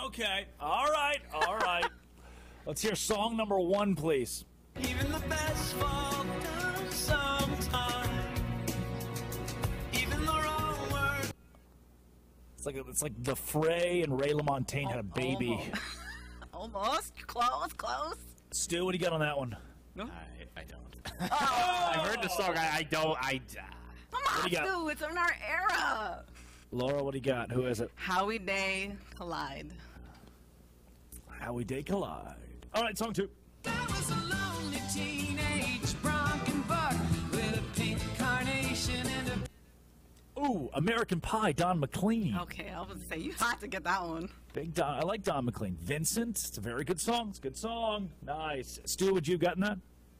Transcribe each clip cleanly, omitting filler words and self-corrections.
Okay. All right. Let's hear song number 1, please. Even the best fall down sometime. Even the wrong word. It's like the Fray and Ray LaMontagne had a baby. Almost. Close. Stu, what do you got on that one? I don't. I've heard the song. I don't. Come on, do you got? Stu. It's in our era. Laura, what do you got? Who is it? Howie Day Collide. Howie Day Collide. All right, song 2. There was a lonely teenage Bronco buck with a pink carnation and a... Ooh, American Pie, Don McLean. Okay, I was going to say, you have to get that one. Big Don. I like Don McLean. Vincent, it's a very good song. It's a good song. Nice. Stu, would you have gotten that?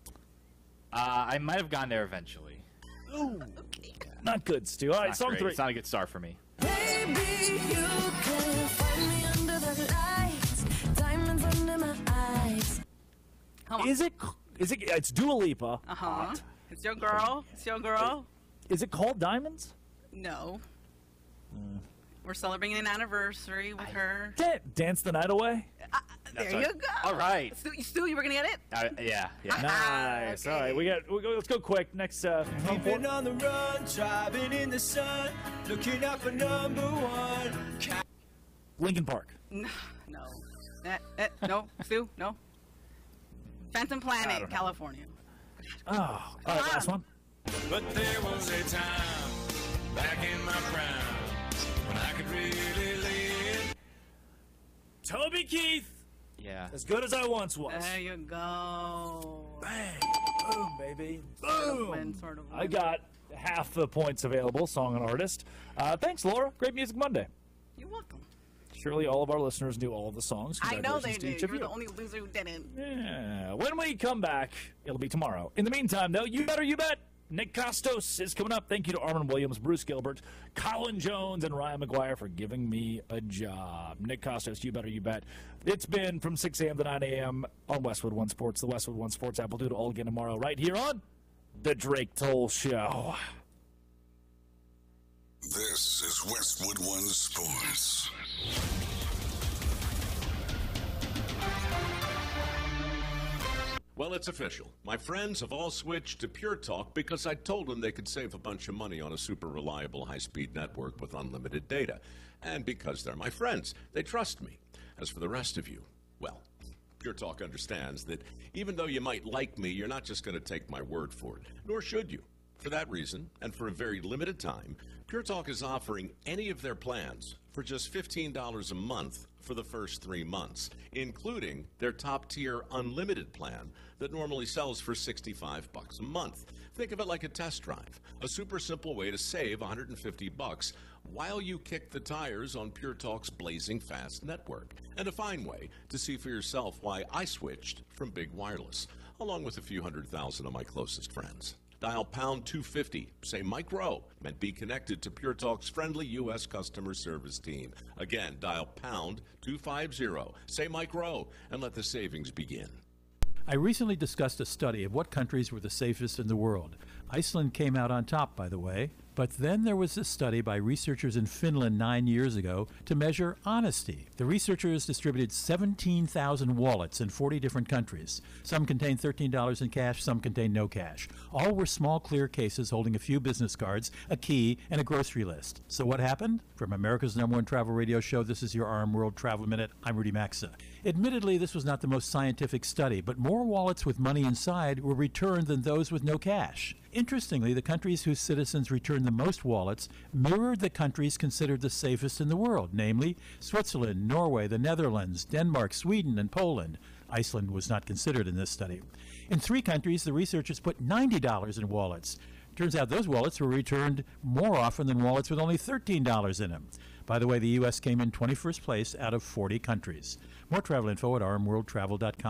I might have gone there eventually. Ooh. Not good, Stu. All right, song 3. It's not a good start for me. Baby, you can find me under the lights, diamonds under my eyes. Is it? It's Dua Lipa. Uh-huh. It's your girl. Is it called Diamonds? No. We're celebrating an anniversary with her. Dance the Night away. There you go. All right. Stu, you were going to get it? Yeah. Nice. Okay. All right, let's go quick. Next, We've been on the run, driving in the sun, looking out for number 1. Lincoln Park. No. No. Stu, no. Phantom Planet, California. Oh, all right, last one. But there was a time back in my prime when I could really live. Toby Keith. Yeah. As good as I once was. There you go. Bang. Boom, baby. Boom. Sort of win. I got half the points available, song and artist. Thanks, Laura. Great Music Monday. You're welcome. Surely all of our listeners knew all of the songs. I know they Congratulations to did. each of You're you. the only loser who didn't. Yeah. When we come back, it'll be tomorrow. In the meantime, though, you bet. Nick Costos is coming up. Thank you to Armin Williams, Bruce Gilbert, Colin Jones, and Ryan McGuire for giving me a job. Nick Costos, you bet. It's been from 6 a.m. to 9 a.m. on Westwood One Sports, the Westwood One Sports app. We'll do it all again tomorrow right here on The Drake Toll Show. This is Westwood One Sports. Well, it's official. My friends have all switched to Pure Talk because I told them they could save a bunch of money on a super reliable high-speed network with unlimited data. And because they're my friends, they trust me. As for the rest of you, well, Pure Talk understands that even though you might like me, you're not just going to take my word for it, nor should you. For that reason, and for a very limited time, Pure Talk is offering any of their plans for just $15 a month for the first 3 months, including their top-tier unlimited plan that normally sells for $65 a month. Think of it like a test drive, a super simple way to save $150 while you kick the tires on Pure Talk's blazing fast network, and a fine way to see for yourself why I switched from Big Wireless, along with a few 100,000 of my closest friends. Dial pound 250, say Mike Rowe, and be connected to Pure Talk's friendly U.S. customer service team. Again, dial pound 250, say Mike Rowe, and let the savings begin. I recently discussed a study of what countries were the safest in the world. Iceland came out on top, by the way. But then there was this study by researchers in Finland 9 years ago to measure honesty. The researchers distributed 17,000 wallets in 40 different countries. Some contained $13 in cash, some contained no cash. All were small, clear cases holding a few business cards, a key, and a grocery list. So what happened? From America's #1 travel radio show, this is your RM World Travel Minute. I'm Rudy Maxa. Admittedly, this was not the most scientific study, but more wallets with money inside were returned than those with no cash. Interestingly, the countries whose citizens returned the most wallets mirrored the countries considered the safest in the world, namely Switzerland, Norway, the Netherlands, Denmark, Sweden, and Poland. Iceland was not considered in this study. In 3 countries, the researchers put $90 in wallets. Turns out those wallets were returned more often than wallets with only $13 in them. By the way, the U.S. came in 21st place out of 40 countries. More travel info at rmworldtravel.com.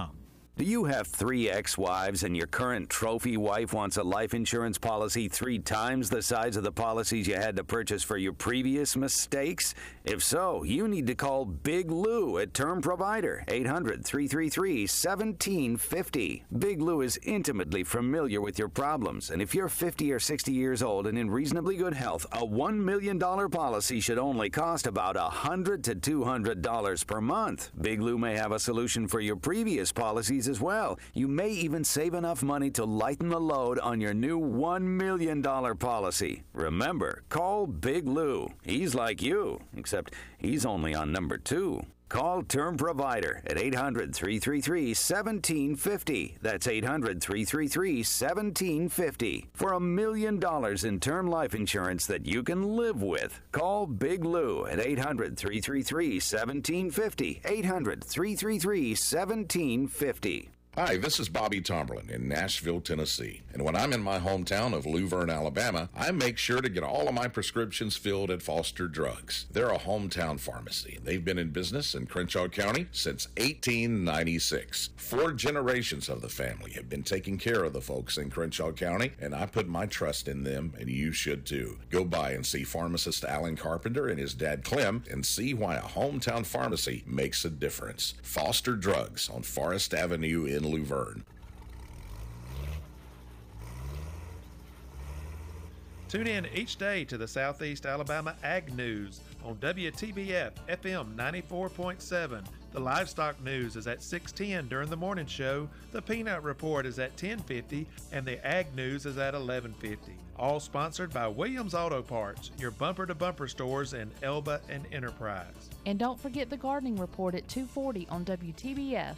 Do you have 3 ex-wives and your current trophy wife wants a life insurance policy 3 times the size of the policies you had to purchase for your previous mistakes? If so, you need to call Big Lou at Term Provider, 800-333-1750. Big Lou is intimately familiar with your problems, and if you're 50 or 60 years old and in reasonably good health, a $1 million policy should only cost about $100 to $200 per month. Big Lou may have a solution for your previous policies as well. You may even save enough money to lighten the load on your new $1 million policy. Remember, call Big Lou. He's like you, except he's only on number 2. Call Term Provider at 800-333-1750. That's 800-333-1750 for $1 million in term life insurance that you can live with. Call Big Lou at 800-333-1750. 800-333-1750. Hi, this is Bobby Tomberlin in Nashville, Tennessee. And when I'm in my hometown of Luverne, Alabama, I make sure to get all of my prescriptions filled at Foster Drugs. They're a hometown pharmacy. They've been in business in Crenshaw County since 1896. 4 generations of the family have been taking care of the folks in Crenshaw County, and I put my trust in them, and you should too. Go by and see pharmacist Alan Carpenter and his dad Clem and see why a hometown pharmacy makes a difference. Foster Drugs on Forest Avenue in Luverne. Tune in each day to the Southeast Alabama Ag News on WTBF FM 94.7. The livestock news is at 6:10 during the morning show. The Peanut Report is at 10:50, and the Ag News is at 11:50. All sponsored by Williams Auto Parts, your bumper-to-bumper stores in Elba and Enterprise. And don't forget the Gardening Report at 2:40 on WTBF.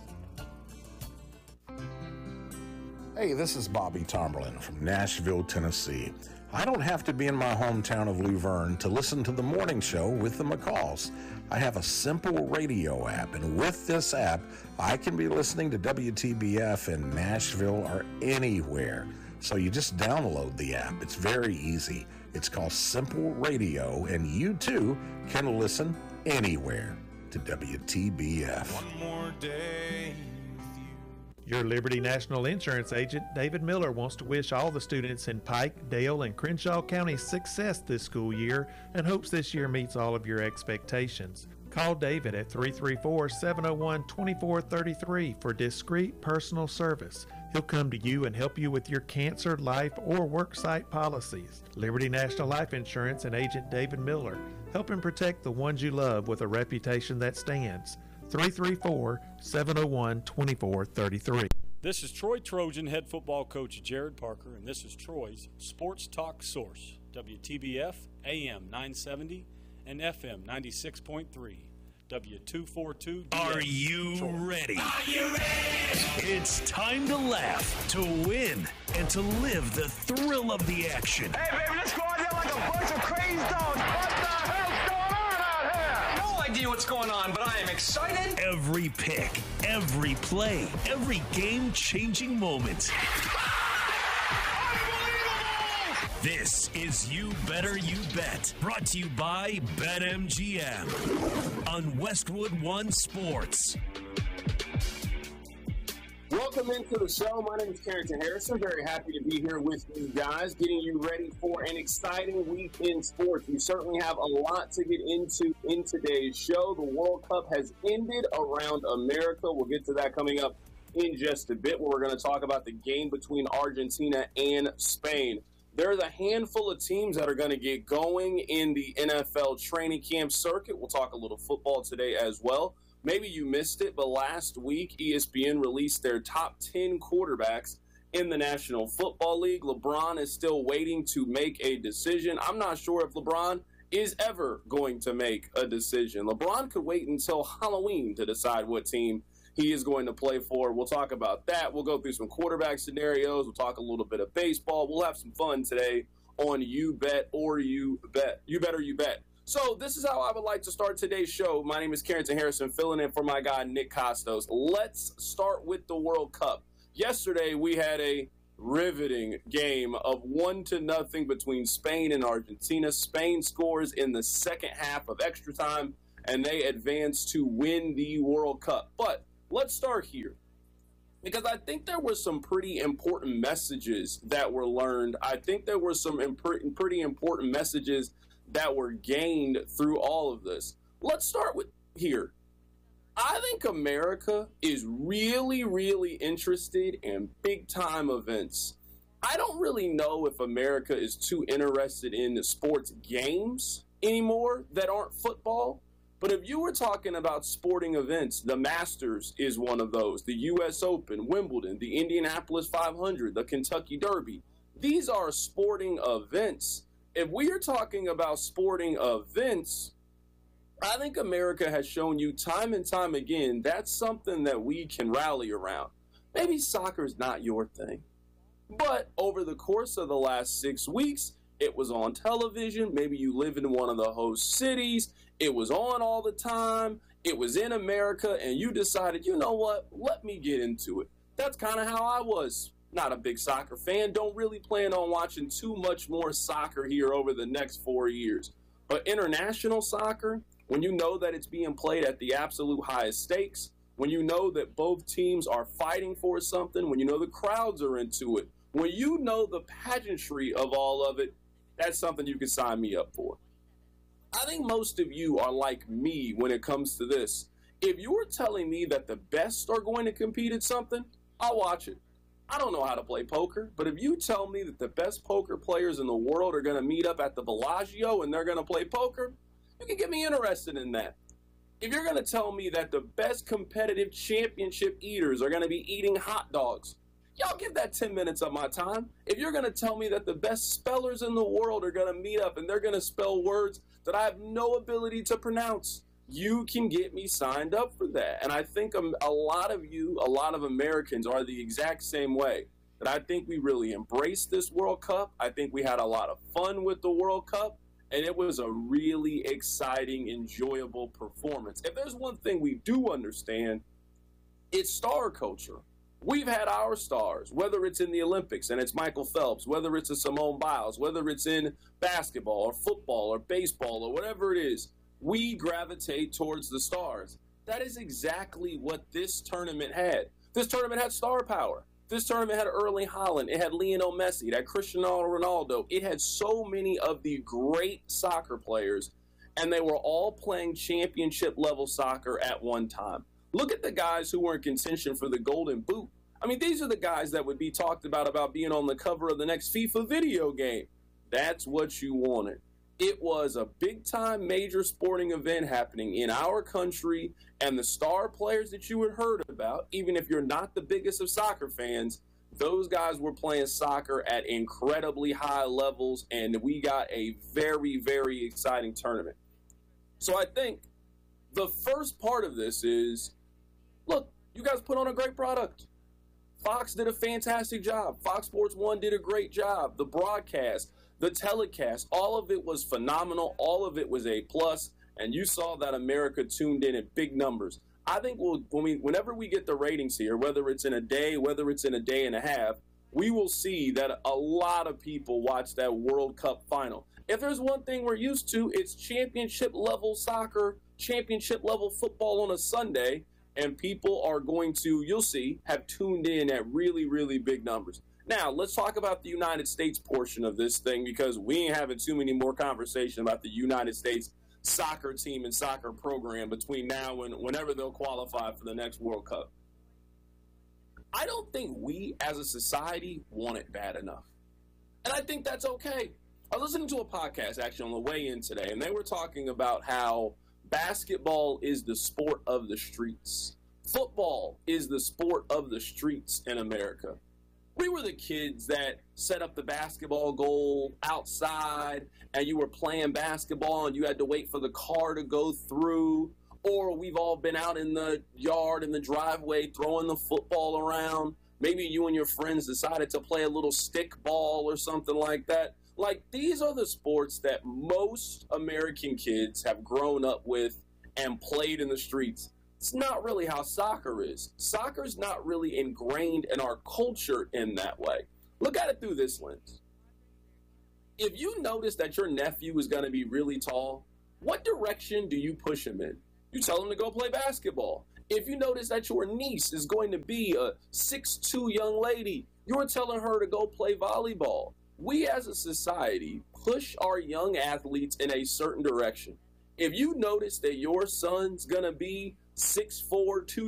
Hey, this is Bobby Tomberlin from Nashville, Tennessee. I don't have to be in my hometown of Luverne to listen to the morning show with the McCalls. I have a simple radio app, and with this app, I can be listening to WTBF in Nashville or anywhere. So you just download the app. It's very easy. It's called Simple Radio, and you too can listen anywhere to WTBF. One more day. Your Liberty National Insurance agent, David Miller, wants to wish all the students in Pike, Dale, and Crenshaw counties success this school year and hopes this year meets all of your expectations. Call David at 334-701-2433 for discreet personal service. He'll come to you and help you with your cancer, life, or worksite policies. Liberty National Life Insurance and agent David Miller, helping protect the ones you love with a reputation that stands. 334-701-2433. This is Troy Trojan head football coach Jared Parker, and this is Troy's Sports Talk Source, WTBF AM 970 and FM 96.3, W242. Are you ready? Are you ready? It's time to laugh, to win, and to live the thrill of the action. Hey, baby, let's go out there like a bunch of crazy dogs. What the hell's going on out here? No idea what's going on, but I am excited. Every pick, every play, every game-changing moment. This is You Better You Bet, brought to you by BetMGM on Westwood One Sports. Welcome into the show. My name is Carrington Harrison. Very happy to be here with you guys, getting you ready for an exciting week in sports. We certainly have a lot to get into in today's show. The World Cup has ended around America. We'll get to that coming up in just a bit, where we're going to talk about the game between Argentina and Spain. There's a handful of teams that are going to get going in the NFL training camp circuit. We'll talk a little football today as well. Maybe you missed it, but last week ESPN released their top 10 quarterbacks in the National Football League. LeBron is still waiting to make a decision. I'm not sure if LeBron is ever going to make a decision. LeBron could wait until Halloween to decide what team he is going to play for. We'll talk about that. We'll go through some quarterback scenarios. We'll talk a little bit of baseball. We'll have some fun today on You Bet or You Bet. You Bet or You Bet. So this is how I would like to start today's show. My name is Carrington Harrison, filling in for my guy, Nick Costos. Let's start with the World Cup. Yesterday, we had a riveting game of 1-0 between Spain and Argentina. Spain scores in the second half of extra time, and they advance to win the World Cup. But let's start here. because I think there were some pretty important messages that were learned. I think there were some pretty important messages that were gained through all of this. Let's start with here. I think America is really, really interested in big-time events. I don't really know if America is too interested in the sports games anymore that aren't football. But if you were talking about sporting events, the Masters is one of those. The U.S. Open, Wimbledon, the Indianapolis 500, the Kentucky Derby. These are sporting events. If we are talking about sporting events, I think America has shown you time and time again that's something that we can rally around. Maybe soccer is not your thing. But over the course of the last 6 weeks, it was on television. Maybe you live in one of the host cities. It was on all the time. It was in America, and you decided, you know what? Let me get into it. That's kind of how I was. Not a big soccer fan. Don't really plan on watching too much more soccer here over the next 4 years. But international soccer, when you know that it's being played at the absolute highest stakes, when you know that both teams are fighting for something, when you know the crowds are into it, when you know the pageantry of all of it, that's something you can sign me up for. I think most of you are like me when it comes to this. If you're telling me that the best are going to compete at something, I'll watch it. I don't know how to play poker, but if you tell me that the best poker players in the world are going to meet up at the Bellagio and they're going to play poker, you can get me interested in that. If you're going to tell me that the best competitive championship eaters are going to be eating hot dogs, y'all give that 10 minutes of my time. If you're going to tell me that the best spellers in the world are going to meet up and they're going to spell words that I have no ability to pronounce, you can get me signed up for that. And I think a lot of you, a lot of Americans are the exact same way. That I think we really embraced this World Cup. I think we had a lot of fun with the World Cup. And it was a really exciting, enjoyable performance. If there's one thing we do understand, it's star culture. We've had our stars, whether it's in the Olympics and it's Michael Phelps, whether it's a Simone Biles, whether it's in basketball or football or baseball or whatever it is, we gravitate towards the stars. That is exactly what this tournament had. This tournament had star power. This tournament had Erling Haaland. It had Lionel Messi. It had Cristiano Ronaldo. It had so many of the great soccer players, and they were all playing championship-level soccer at one time. Look at the guys who were in contention for the Golden Boot. I mean, these are the guys that would be talked about being on the cover of the next FIFA video game. That's what you wanted. It was a big-time major sporting event happening in our country, and the star players that you had heard about, even if you're not the biggest of soccer fans, those guys were playing soccer at incredibly high levels, and we got a very, very exciting tournament. So I think the first part of this is, look, you guys put on a great product. Fox did a fantastic job. Fox Sports 1 did a great job. The broadcast, the telecast, all of it was phenomenal. All of it was A+, and you saw that America tuned in big numbers. I think whenever we get the ratings here, whether it's in a day, whether it's in a day and a half, we will see that a lot of people watch that World Cup final. If there's one thing we're used to, it's championship-level soccer, championship-level football on a Sunday, and people are going to, you'll see, have tuned in at really, really big numbers. Now, let's talk about the United States portion of this thing, because we ain't having too many more conversation about the United States soccer team and soccer program between now and whenever they'll qualify for the next World Cup. I don't think we, as a society, want it bad enough. And I think that's okay. I was listening to a podcast, actually, on the way in today, and they were talking about how basketball is the sport of the streets. Football is the sport of the streets in America. We were the kids that set up the basketball goal outside, and you were playing basketball and you had to wait for the car to go through. Or we've all been out in the yard, in the driveway, throwing the football around. Maybe you and your friends decided to play a little stick ball or something like that. Like, these are the sports that most American kids have grown up with and played in the streets. It's not really how soccer is. Soccer's not really ingrained in our culture in that way. Look at it through this lens. If you notice that your nephew is going to be really tall, what direction do you push him in? You tell him to go play basketball. If you notice that your niece is going to be a 6'2" young lady, you're telling her to go play volleyball. We as a society push our young athletes in a certain direction. If you notice that your son's going to be 6'4",